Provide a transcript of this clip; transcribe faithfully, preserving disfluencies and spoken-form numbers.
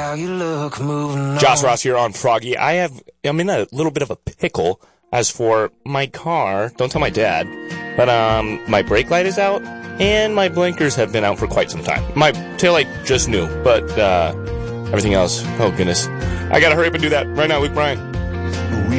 how you look moving Josh on. Ross here on Froggy. I have, I'm in a little bit of a pickle as for my car. Don't tell my dad. But, um, my brake light is out and my blinkers have been out for quite some time. My taillight just new, but, uh, everything else, oh goodness. I gotta hurry up and do that right now, Luke Bryan.